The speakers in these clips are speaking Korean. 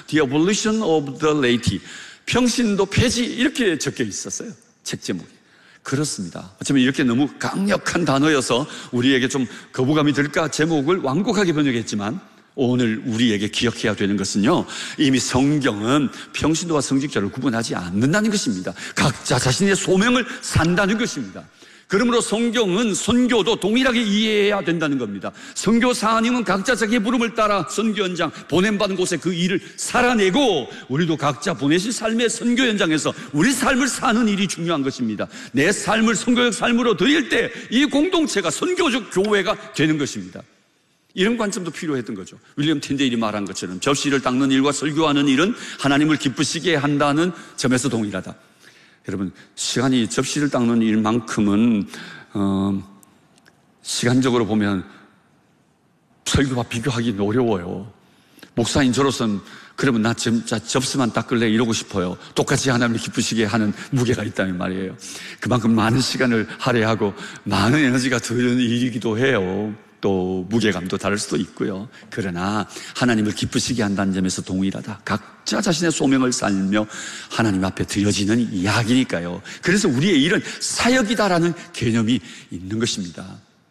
The Abolition of the Laity, 평신도 폐지, 이렇게 적혀 있었어요, 책 제목이. 그렇습니다. 어쩌면 이렇게 너무 강력한 단어여서 우리에게 좀 거부감이 들까 제목을 완곡하게 번역했지만, 오늘 우리에게 기억해야 되는 것은요, 이미 성경은 평신도와 성직자를 구분하지 않는다는 것입니다. 각자 자신의 소명을 산다는 것입니다. 그러므로 성경은 선교도 동일하게 이해해야 된다는 겁니다. 선교 사님은 각자 자기의 부름을 따라 선교 현장, 보냄받은 곳에 그 일을 살아내고, 우리도 각자 보내신 삶의 선교 현장에서 우리 삶을 사는 일이 중요한 것입니다. 내 삶을 선교적 삶으로 드릴 때 이 공동체가 선교적 교회가 되는 것입니다. 이런 관점도 필요했던 거죠. 윌리엄 틴데일이 말한 것처럼 접시를 닦는 일과 설교하는 일은 하나님을 기쁘시게 한다는 점에서 동일하다. 여러분, 시간이 접시를 닦는 일만큼은 시간적으로 보면 설교와 비교하기 어려워요. 목사인 저로서는 그러면 나 진짜 접시만 닦을래 이러고 싶어요. 똑같이 하나님을 기쁘시게 하는 무게가 있다는 말이에요. 그만큼 많은 시간을 할애하고 많은 에너지가 드는 일이기도 해요. 또 무게감도 다를 수도 있고요. 그러나 하나님을 기쁘시게 한다는 점에서 동일하다. 각자 자신의 소명을 살며 하나님 앞에 드려지는 이야기니까요. 그래서 우리의 일은 사역이다라는 개념이 있는 것입니다.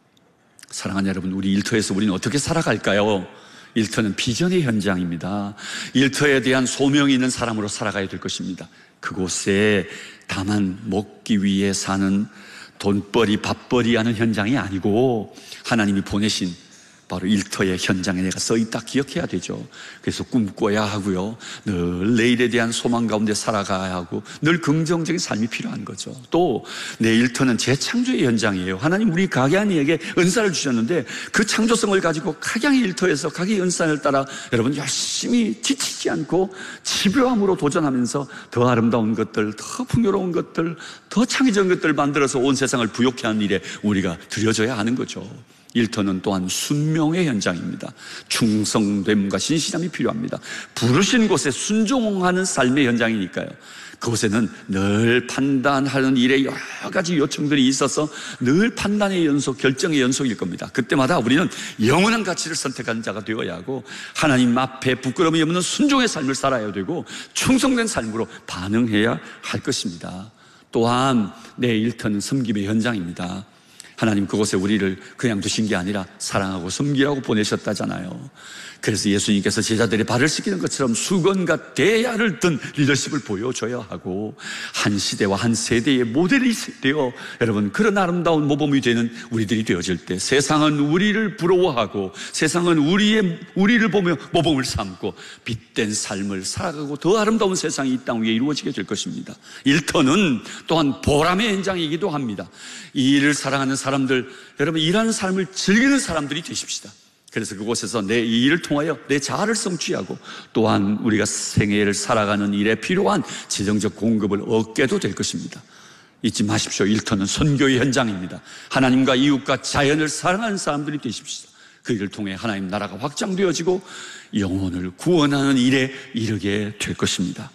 사랑하는 여러분, 우리 일터에서 우리는 어떻게 살아갈까요? 일터는 비전의 현장입니다. 일터에 대한 소명이 있는 사람으로 살아가야 될 것입니다. 그곳에 다만 먹기 위해 사는 돈벌이 밥벌이 하는 현장이 아니고 하나님이 보내신 바로 일터의 현장에 내가 써있다 기억해야 되죠. 그래서 꿈꿔야 하고요, 늘 내일에 대한 소망 가운데 살아가야 하고 늘 긍정적인 삶이 필요한 거죠. 또 내 일터는 재창조의 현장이에요. 하나님 우리 각양이에게 은사를 주셨는데 그 창조성을 가지고 각양의 일터에서 각의 은사를 따라 여러분 열심히 지치지 않고 집요함으로 도전하면서 더 아름다운 것들, 더 풍요로운 것들, 더 창의적인 것들을 만들어서 온 세상을 부욕해 하는 일에 우리가 들여져야 하는 거죠. 일터는 또한 순명의 현장입니다. 충성됨과 신실함이 필요합니다. 부르신 곳에 순종하는 삶의 현장이니까요. 그곳에는 늘 판단하는 일에 여러 가지 요청들이 있어서 늘 판단의 연속, 결정의 연속일 겁니다. 그때마다 우리는 영원한 가치를 선택하는 자가 되어야 하고 하나님 앞에 부끄러움이 없는 순종의 삶을 살아야 되고 충성된 삶으로 반응해야 할 것입니다. 또한 내 일터는 섬김의 현장입니다. 하나님 그곳에 우리를 그냥 두신 게 아니라 사랑하고 섬기라고 보내셨다잖아요. 그래서 예수님께서 제자들의 발을 씻기는 것처럼 수건과 대야를 든 리더십을 보여줘야 하고 한 시대와 한 세대의 모델이 되어 여러분 그런 아름다운 모범이 되는 우리들이 되어질 때 세상은 우리를 부러워하고 세상은 우리를 보며 모범을 삼고 빛된 삶을 살아가고 더 아름다운 세상이 이 땅 위에 이루어지게 될 것입니다. 일터는 또한 보람의 현장이기도 합니다. 이 일을 사랑하는 사람들, 여러분 일하는 삶을 즐기는 사람들이 되십시다. 그래서 그곳에서 내 이 일을 통하여 내 자아를 성취하고 또한 우리가 생애를 살아가는 일에 필요한 재정적 공급을 얻게도 될 것입니다. 잊지 마십시오. 일터는 선교의 현장입니다. 하나님과 이웃과 자연을 사랑하는 사람들이 되십시오. 그 일을 통해 하나님 나라가 확장되어지고 영혼을 구원하는 일에 이르게 될 것입니다.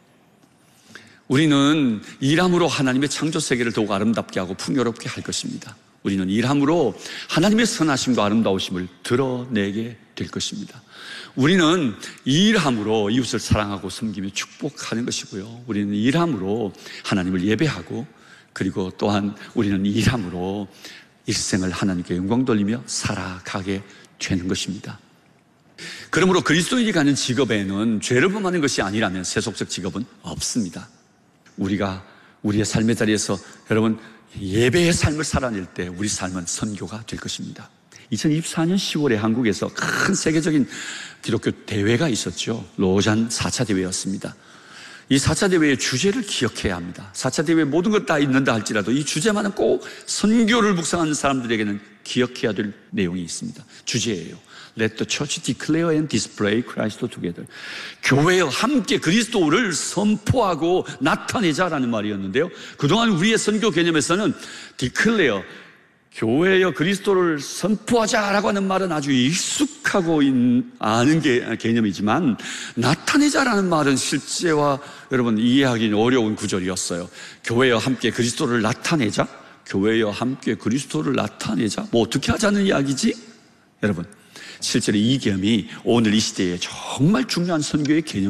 우리는 일함으로 하나님의 창조 세계를 더욱 아름답게 하고 풍요롭게 할 것입니다. 우리는 일함으로 하나님의 선하심과 아름다우심을 드러내게 될 것입니다. 우리는 일함으로 이웃을 사랑하고 섬기며 축복하는 것이고요. 우리는 일함으로 하나님을 예배하고 그리고 또한 우리는 일함으로 일생을 하나님께 영광 돌리며 살아가게 되는 것입니다. 그러므로 그리스도인이 가는 직업에는 죄를 범하는 것이 아니라면 세속적 직업은 없습니다. 우리가 우리의 삶의 자리에서 여러분 예배의 삶을 살아낼 때 우리 삶은 선교가 될 것입니다. 2024년 10월에 한국에서 큰 세계적인 기독교 대회가 있었죠. 로잔 4차 대회였습니다. 이 4차 대회의 주제를 기억해야 합니다. 4차 대회에 모든 것 다 있는다 할지라도 이 주제만은 꼭 선교를 묵상하는 사람들에게는 기억해야 될 내용이 있습니다. 주제예요. Let the church declare and display Christ together. 교회와 함께 그리스도를 선포하고 나타내자라는 말이었는데요. 그동안 우리의 선교 개념에서는 declare, 교회여 그리스도를 선포하자라고 하는 말은 아주 익숙하고 아는 개념이지만 나타내자라는 말은 실제와 여러분 이해하기는 어려운 구절이었어요. 교회여 함께 그리스도를 나타내자? 교회여 함께 그리스도를 나타내자? 뭐 어떻게 하자는 이야기지? 여러분 실제로 이 개념이 오늘 이 시대에 정말 중요한 선교의 개념입니다.